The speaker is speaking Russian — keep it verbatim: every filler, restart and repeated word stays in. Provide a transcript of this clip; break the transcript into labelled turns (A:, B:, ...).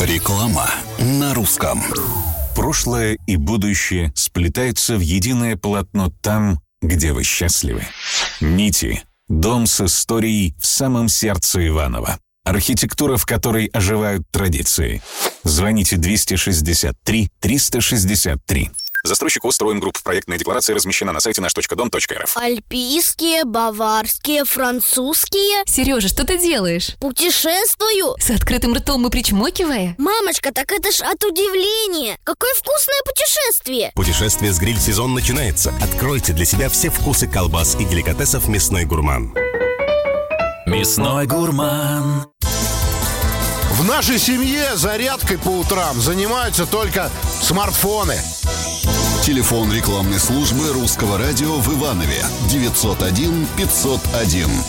A: Реклама на русском. Прошлое и будущее сплетаются в единое полотно там, где вы счастливы. Нити. Дом с историей в самом сердце Иваново. Архитектура, в которой оживают традиции. Звоните двести шестьдесят три триста шестьдесят три. Застройщик «Остроимгрупп». Проектная декларация размещена на сайте наш точка дом точка эр эф.
B: Альпийские, баварские, французские.
C: Сережа, что ты делаешь?
B: Путешествую.
C: С открытым ртом и причмокивая?
B: Мамочка, так это ж от удивления. Какое вкусное путешествие.
D: Путешествие с гриль-сезон начинается. Откройте для себя все вкусы колбас и деликатесов «Мясной гурман».
A: Мясной гурман.
E: В нашей семье зарядкой по утрам занимаются только смартфоны.
A: Телефон рекламной службы Русского радио в Иванове девятьсот один пятьсот один.